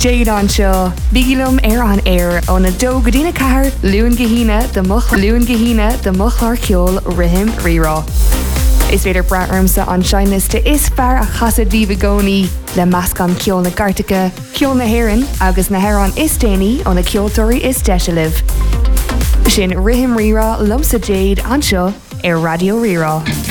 Jade an seo, bígilum an air ó na dó go dtína cahar luúin gahíine de muchlar ceol rihim rirá. Is féidir braarmsa an seiniste is fear a chasad bhíbagóní le meascán ceol na Gartacha, ceol na Héireann agus na Héireann is déanaí ó na ceoltóirí is deisialah. Sin rihim rirá lumsa Jade an seo ar Radio Rirá.